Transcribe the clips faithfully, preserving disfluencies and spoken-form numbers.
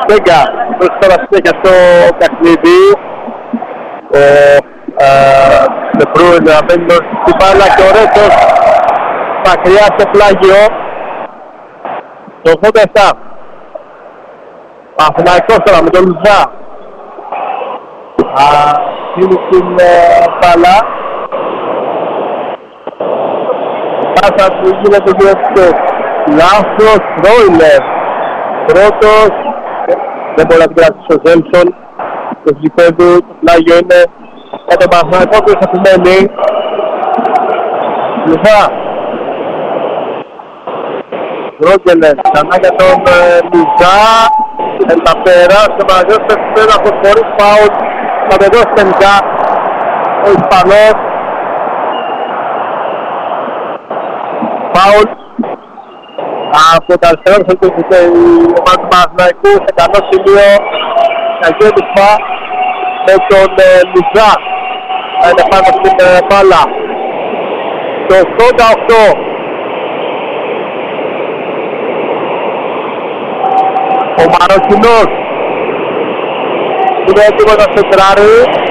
Ορτέγκα προς τώρα συνέχεια στο παιχνίδι. Ο Ντεμπρούιν μπαίνει στην μπάλα και ο Ρέτσος μακριά στο πλάγιο. Το ογδόντα επτά. Παναθηναϊκός τώρα με τον Λουζά. Δίνει την μπάλα. Πάσα που γίνεται γύρω στο λάθος. Ρόιλερ. Πρώτος. Δεν μπορεί να την κρατήσει ο Ζέλσον. Το γηπέδου, το πλάγιο είναι για τον Παναθηναϊκό που επιμένει. Λουζά. Ρόγκελεν, ξανά για τον Λουζά. Εν τα περάσει ο Παναγιώτης Πεσπέραχος χωρίς φάουλ. Θα το δώσει τελικά ο Ισπανός. Φάουλ από τα αριστερά του η ομάδα του Παναθηναϊκού σε καλό σημείο. Αγγέλισμα με τον Λουζά να είναι πάνω στην μπάλα. Το ογδόντα οκτώ. Ο Μαροκινός είναι έτοιμο να σεντράρει.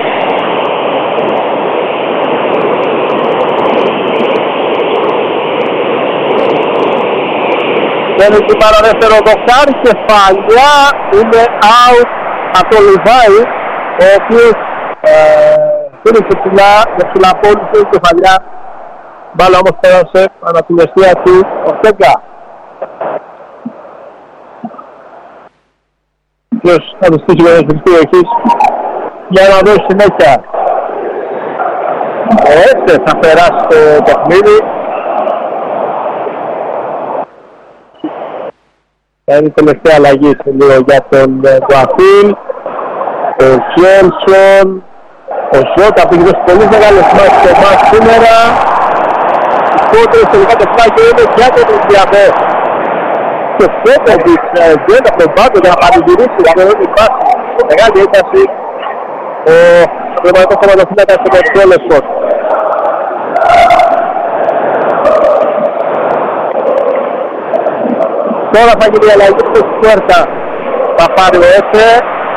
Μπαίνει την πάρα δεύτερο δοκτάρι, κεφαλιά, είναι out από το Λιβάη, ο οποίος πήρε ψηλά, με ψηλαπόλυσε η κεφαλιά. Μπάλα όμως πέρασε ανά την αιστεία του Ορτέγκα. Ποιος θα το στήσει με τις περιοχές για να δώσει συνέχεια. Ο Έστες θα περάσει το παιχνίδι. Θα είναι η τελευταία αλλαγή σε λίγο για τον Γουαφίλ. Ο Τζέλσον. Ο Ζώτα πήγε δώσει πολύ μεγάλες μάχες στο μάτς σήμερα. Οι κόντρες τελικά το φλάκι είναι για τον Ολυμπιακό. Και Φέτοβιτς βγαίνει από τον πάγκο για να πανηγυρίσει, για να μην υπάρχει μεγάλη ένταση ο πνευματικός θεματοφύλακας στο μερικό λεπτό. Τώρα θα γίνει η αλλαγή του Κουέρτα. Θα πάρει ο Έσε.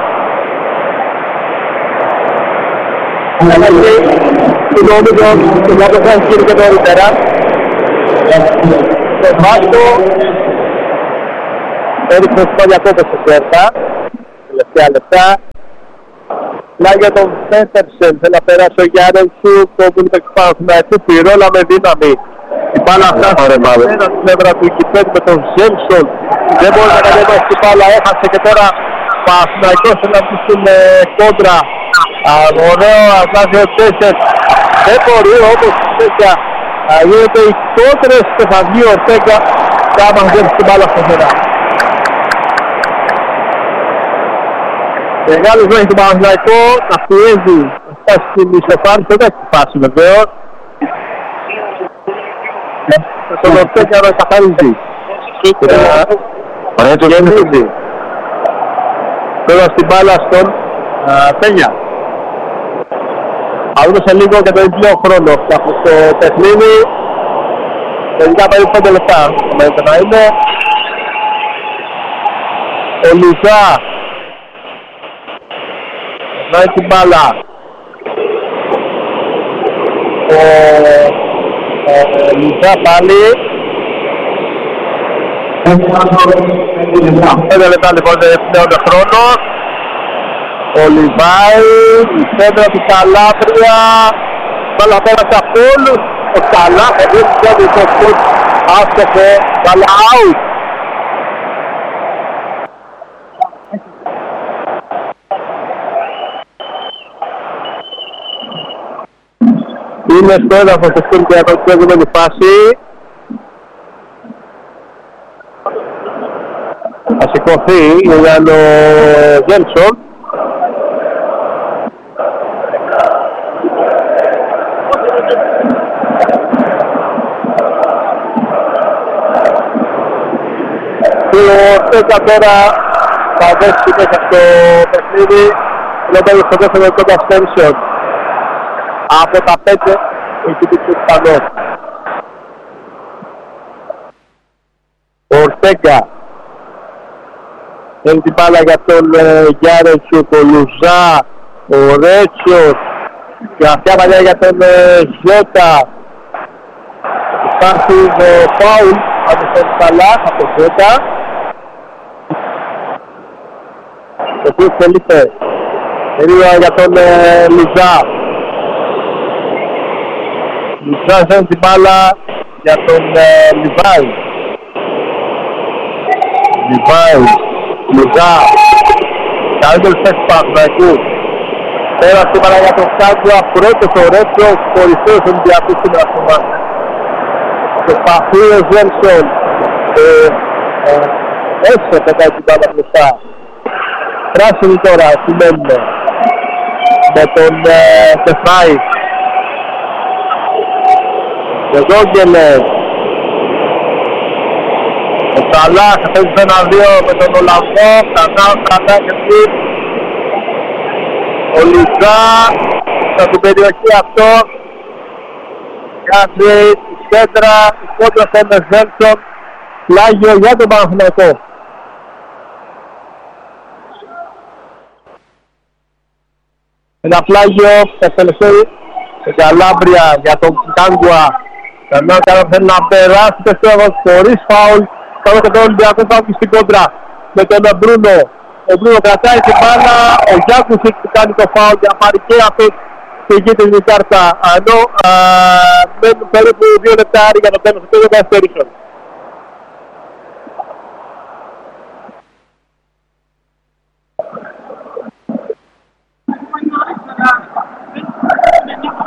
Αλλαγή του νομίζω ότι θα το κάνει και νωρίτερα. Το Βάσκο έριξε στο διακόπες στο Κουέρτα. Τελευταία λεπτά. Να για τον Πέντερσεν θέλει να περάσει ο Γιάννης σου. Το που είναι το Παναθηναϊκού πυρόλα με δύναμη. Η μπάλα αυτά στην πλευρά του Κιπέτ με τον Ζέλσον. Δεν μπορεί να κατέβασει την μπάλα, έχασε και τώρα Παναθηναϊκός θέλει να μπει στην κόντρα. Ωραίο, αλλάζει ο Τέσσερ. Δεν μπορεί όπως τέτοια. Γίνεται οι κόντρες και θα βγει ο Ορτέγκα και άμα μαζέψει την μπάλα στο χέρα. Μεγάλος μέχρι τον Παναθηναϊκό να πιέζει να φτάσει στην ισοφάνη, δεν έχει φτάσει βεβαίως. Τον Ορτέγκα να καθαρίζει. Ωραία το γέμιζε. Τώρα στην μπάλα στον Πένια. Θα δούμε σε λίγο και το ίδιο χρόνο από το παιχνίδι. Τελικά περίπου πέντε λεπτά μένετε να είναι. Ο Λουζά περνάει την μπάλα. Ο Λουζά πάλι. πέντε λεπτά λοιπόν πλέον ο χρόνος. Ο Λιβάη, η σέντρα του Καλάβρια. Μπάλα πέρασε από όλους. Ο Καλάβρια δεν ξέρει το σουτ. Άστοχο, μπάλα out. Είναι στο έδαφος του σκούρ και από την προηγούμενη φάση. Θα σηκωθεί για τον Γέλσον. Και ο Στέκα τώρα θα δώσει μέσα στο παιχνίδι ενώ παίζει στο δεύτερο κόντα Στένσον. Από τα πέντε έχει δείξει ο Ισπανός. Ο Ορτέγκα Έχει την μπάλα για τον ε, Γιάρεντσιουκ, ο Λουζά, ο Ρέτσιος. Και αυτιά παλιά για τον ε, Ζώτα. Υπάρχει το φάουλ από τον Σαλάχ, από τον Ζώτα. Το οποίο θέλησε περίπου για τον ε, Λουζά. Λουζά ζώνει την μπάλα για τον ε, Λιβάη. Λιβάη, Λουζά. Καλύτερος θέση του Παναθηναϊκού. Πέρα στην μπάλα για τον Κάγκουα, πρώτος ο Ρέτσιος, κορυφαίος Ολυμπιακός σήμερα στο μάτι. Προσπαθεί ο Ζέλσον. Έτσι θα πετάει την μπάλα μπροστά. Πράσινη τώρα, σημαίνουμε. Με τον Τεφάη. Ο Ζόγγελες. Ο Σαλάχ θα παίζει ένα δύο με τον Ολλανδό. Ξανά ο Σαλάχ και εκεί. Ο Λουζά στην περιοχή αυτό. Κάνει η κέντρα, η κόντρα στον Ζέλσον. Πλάγιο για τον Παναθηναϊκό. Ένα πλάγιο θα τελεσσέρει σε Καλάμπρια για τον Κάγκουα. Ενώ θέλει να περάσει πιστεύω χωρίς φάουλ. Καλό και τον Ολυμπιακό φάουλ στην κόντρα με τον Μπρούνο. Ο Μπρούνο κρατάει την μπάλα, ο Γιάκους έχει κάνει το φάουλ για να πάρει και αυτός τη γήτρινη κάρτα. Ενώ μένουν περίπου δύο λεπτά για το τέλος του τρίτου καθυστερήσεων.